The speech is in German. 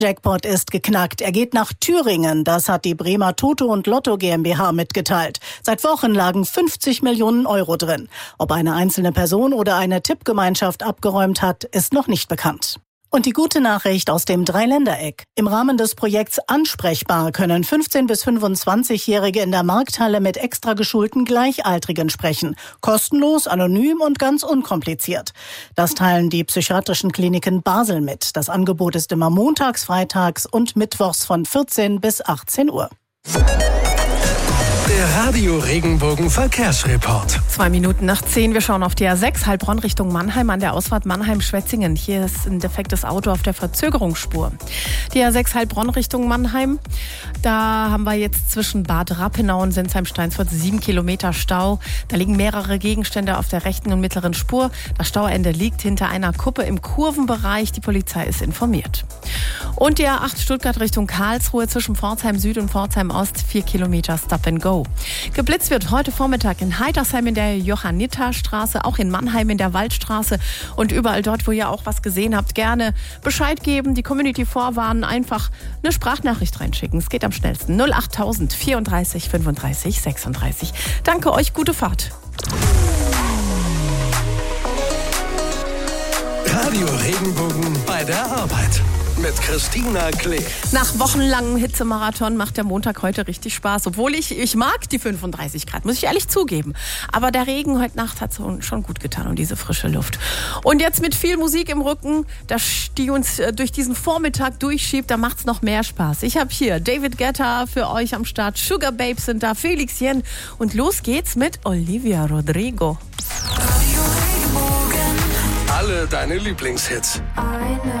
Jackpot ist geknackt. Er geht nach Thüringen. Das hat die Bremer Toto und Lotto GmbH mitgeteilt. Seit Wochen lagen 50 Millionen Euro drin. Ob eine einzelne Person oder eine Tippgemeinschaft abgeräumt hat, ist noch nicht bekannt. Und die gute Nachricht aus dem Dreiländereck. Im Rahmen des Projekts Ansprechbar können 15- bis 25-Jährige in der Markthalle mit extra geschulten Gleichaltrigen sprechen. Kostenlos, anonym und ganz unkompliziert. Das teilen die psychiatrischen Kliniken Basel mit. Das Angebot ist immer montags, freitags und mittwochs von 14 bis 18 Uhr. Der Radio Regenbogen Verkehrsreport. 9:02. Wir schauen auf die A6 Heilbronn Richtung Mannheim an der Ausfahrt Mannheim-Schwetzingen. Hier ist ein defektes Auto auf der Verzögerungsspur. Die A6 Heilbronn Richtung Mannheim. Da haben wir jetzt zwischen Bad Rappenau und Sinsheim-Steinsfurt 7 Kilometer Stau. Da liegen mehrere Gegenstände auf der rechten und mittleren Spur. Das Stauende liegt hinter einer Kuppe im Kurvenbereich. Die Polizei ist informiert. Und die A8 Stuttgart Richtung Karlsruhe zwischen Pforzheim Süd und Pforzheim Ost 4 Kilometer Stop and Go. Geblitzt wird heute Vormittag in Heidersheim in der Johanniterstraße, auch in Mannheim in der Waldstraße und überall dort, wo ihr auch was gesehen habt, gerne Bescheid geben, die Community vorwarnen, einfach eine Sprachnachricht reinschicken. Es geht am schnellsten. 08000 34 35 36. Danke euch, gute Fahrt. Radio Regenbogen bei der Arbeit. Mit Christina Klee. Nach wochenlangem Hitzemarathon macht der Montag heute richtig Spaß. Obwohl ich mag die 35 Grad, muss ich ehrlich zugeben. Aber der Regen heute Nacht hat schon gut getan und diese frische Luft. Und jetzt mit viel Musik im Rücken, die uns durch diesen Vormittag durchschiebt, da macht's noch mehr Spaß. Ich habe hier David Guetta für euch am Start. Sugar Babes sind da, Felix Jen. Und los geht's mit Olivia Rodrigo. Alle deine Lieblingshits.